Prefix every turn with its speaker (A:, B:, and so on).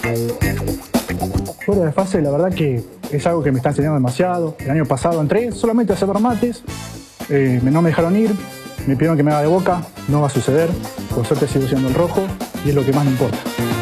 A: Fuera de fase, la verdad que es algo que me está enseñando demasiado. El año pasado entré solamente a hacer remates, no me dejaron ir, me pidieron que me haga de Boca, no va a suceder. Por suerte sigo siendo el rojo y es lo que más me importa.